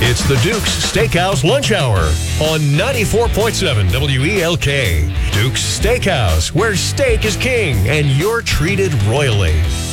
It's the Duke's Steakhouse Lunch Hour on 94.7 WELK. Duke's Steakhouse, where steak is king and you're treated royally.